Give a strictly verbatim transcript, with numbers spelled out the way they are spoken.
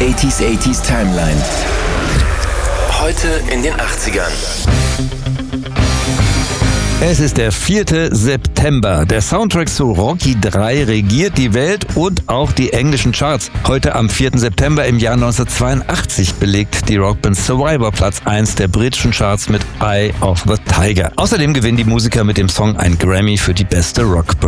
achtziger achtziger Timeline. Heute in den achtzigern. Es ist der vierte September. Der Soundtrack zu Rocky drei regiert die Welt und auch die englischen Charts. Heute am vierten September im Jahr neunzehnhundertzweiundachtzig belegt die Rockband Survivor Platz eins der britischen Charts mit Eye of the Tiger. Außerdem gewinnen die Musiker mit dem Song ein Grammy für die beste Rock-Performance.